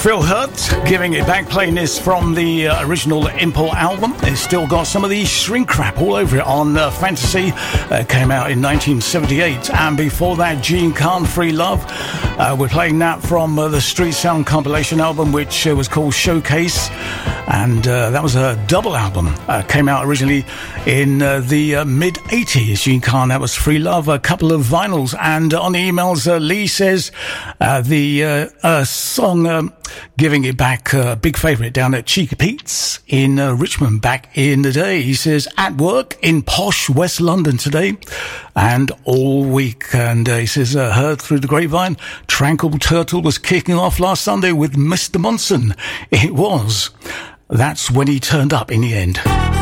Phil Hurt giving it back, playing this from the original Import album. It's still got some of the shrink wrap all over it on Fantasy. Came out in 1978. And before that, Gene Khan, Free Love. We're playing that from the Street Sound compilation album, which was called Showcase. And that was a double album. Came out originally in the mid-80s. Gene Khan, that was Free Love. A couple of vinyls. And on the emails, Lee says the song Giving It Back, big favourite down at Cheeky Pete's in Richmond back in the day. He says, at work in posh West London today and all week. And he says, heard through the grapevine, Tranquil Turtle was kicking off last Sunday with Mr. Monson. It was. That's when he turned up in the end.